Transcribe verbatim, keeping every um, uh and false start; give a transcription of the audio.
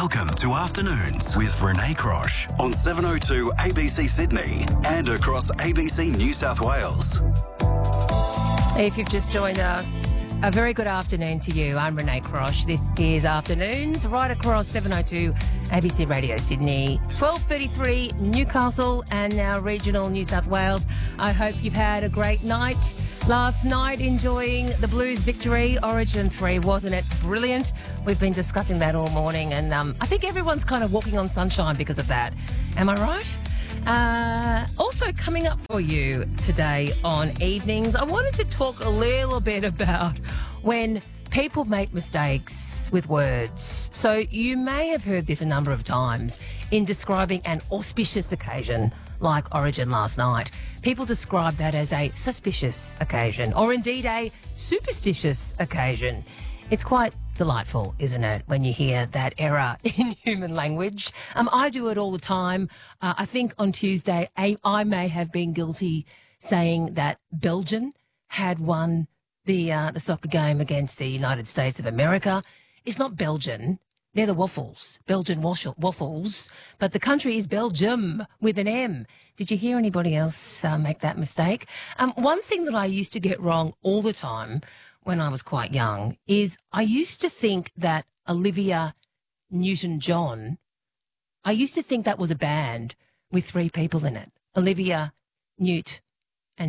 Welcome to Afternoons with Renee Crosh on seven oh two A B C Sydney and across A B C New South Wales. If you've just joined us, a very good afternoon to you. I'm Renee Crosh. This is Afternoons right across seven oh two A B C Radio Sydney, twelve thirty-three Newcastle and now regional New South Wales. I hope you've had a great night last night enjoying the Blues victory, Origin three. Wasn't it brilliant? We've been discussing that all morning and um, I think everyone's kind of walking on sunshine because of that. Am I right? Uh, also coming up for you today on Evenings, I wanted to talk a little bit about when people make mistakes with words. So you may have heard this a number of times in describing an auspicious occasion like Origin last night. People describe that as a suspicious occasion or indeed a superstitious occasion. It's quite delightful, isn't it, when you hear that error in human language? Um, I do it all the time. Uh, I think on Tuesday I, I may have been guilty saying that Belgium had won the uh, the soccer game against the United States of America. It's not Belgian. They're the waffles, Belgian waffles, but the country is Belgium with an M. Did you hear anybody else uh, make that mistake? Um, one thing that I used to get wrong all the time when I was quite young is I used to think that Olivia Newton-John, I used to think that was a band with three people in it. Olivia Newt